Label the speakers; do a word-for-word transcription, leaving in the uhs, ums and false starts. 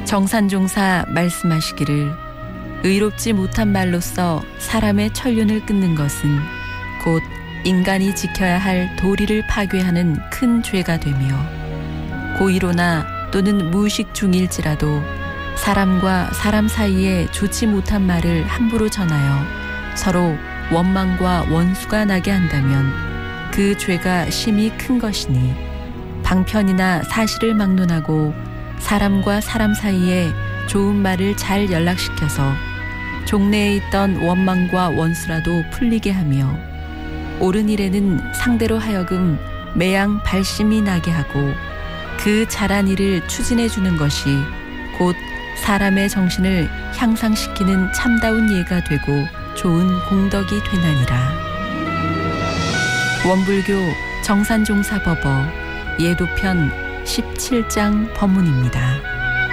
Speaker 1: 정산종사 말씀하시기를 의롭지 못한 말로써 사람의 천륜을 끊는 것은 곧 인간이 지켜야 할 도리를 파괴하는 큰 죄가 되며 고의로나 또는 무의식 중일지라도 사람과 사람 사이에 좋지 못한 말을 함부로 전하여 서로 원망과 원수가 나게 한다면 그 죄가 심히 큰 것이니 방편이나 사실을 막론하고 사람과 사람 사이에 좋은 말을 잘 연락시켜서 종래에 있던 원망과 원수라도 풀리게 하며 옳은 일에는 상대로 하여금 매양 발심이 나게 하고 그 잘한 일을 추진해 주는 것이 곧 사람의 정신을 향상시키는 참다운 예가 되고 좋은 공덕이 되나니라. 원불교 정산종사법어 예도편 십칠 장 법문입니다.